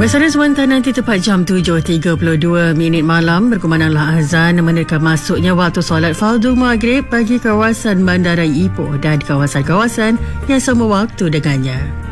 Bersama sementara nanti tepat jam 7.32 malam berkumandanglah azan mendekat masuknya waktu solat fardu maghrib bagi kawasan Bandaraya Ipoh dan kawasan-kawasan yang sama waktu dengannya.